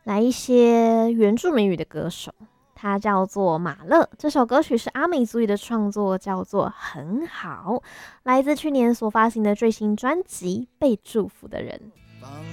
来一些原住民语的歌手，他叫做马勒。这首歌曲是阿美族语的创作，叫做《很好》，来自去年所发行的最新专辑《被祝福的人》。